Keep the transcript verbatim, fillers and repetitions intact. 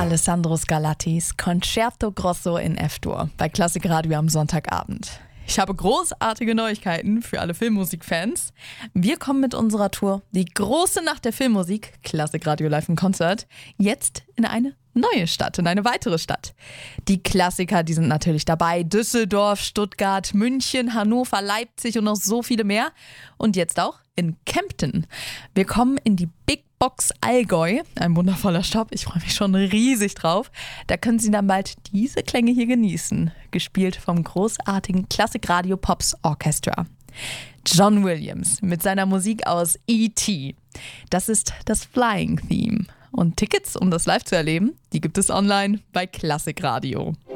Alessandro Scarlattis Concerto Grosso in F-Dur bei Klassikradio am Sonntagabend. Ich habe großartige Neuigkeiten für alle Filmmusikfans. Wir kommen mit unserer Tour Die große Nacht der Filmmusik, Klassikradio Live im Konzert, jetzt in eine neue Stadt, in eine weitere Stadt. Die Klassiker, die sind natürlich dabei. Düsseldorf, Stuttgart, München, Hannover, Leipzig und noch so viele mehr. Und jetzt auch in Kempten. Wir kommen in die Big Box Allgäu, ein wundervoller Stopp. Ich freue mich schon riesig drauf. Da können Sie dann bald diese Klänge hier genießen. Gespielt vom großartigen Klassikradio Pops Orchestra. John Williams mit seiner Musik aus E T Das ist das Flying Theme. Und Tickets, um das live zu erleben, die gibt es online bei Klassikradio.